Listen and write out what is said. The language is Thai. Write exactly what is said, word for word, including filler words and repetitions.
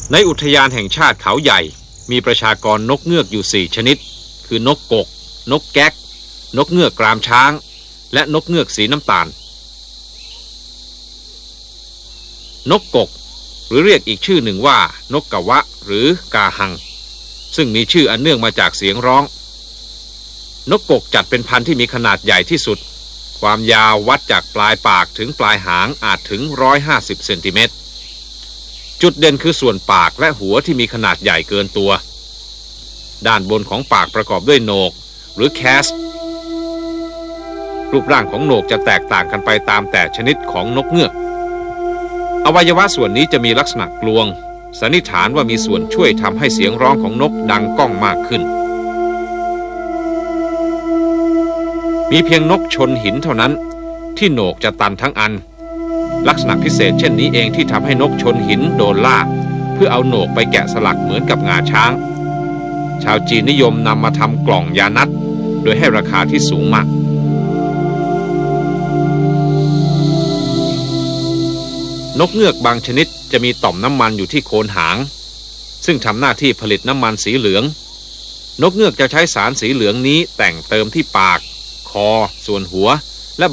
ในอุทยานแห่งชาติเขาใหญ่มีประชากรนกเงือกอยู่สี่ชนิดคือนกกกนกแก๊กนกเงือกกรามช้างและนกเงือกสีน้ำตาลนกกกหรือเรียกอีกชื่อหนึ่งว่านกกะวะหรือกาหังซึ่งมีชื่ออันเนื่องมาจากเสียงร้องนกกกจัดเป็นพันธุ์ที่มีขนาดใหญ่ที่สุดความยาววัดจากปลายปากถึงปลายหางอาจถึงหนึ่งร้อยห้าสิบเซนติเมตรจุดเด่นคือส่วนปากและหัวที่มีขนาดใหญ่เกินตัวด้านบนของปากประกอบด้วยโหนกหรือแคสรูปร่างของโหนกจะแตกต่างกันไปตามแต่ชนิดของนกเงือกอวัยวะส่วนนี้จะมีลักษณะกลวงสันนิษฐานว่ามีส่วนช่วยทำให้เสียงร้องของนกดังก้องมากขึ้นมีเพียงนกชนหินเท่านั้นที่โหนกจะตันทั้งอันลักษณะพิเศษเช่นนี้เองที่ทำให้นกชนหินโดนล่าเพื่อเอาโหนกไปแกะสลักเหมือนกับงาช้างชาวจีนนิยมนำมาทำกล่องยานัตโดยให้ราคาที่สูงมากนกเงือกบางชนิดจะมีต่อมน้ำมันอยู่ที่โคนหางซึ่งทำหน้าที่ผลิตน้ำมันสีเหลืองนกเงือกจะใช้สารสีเหลืองนี้แต่งเติมที่ปากคอส่วนหัว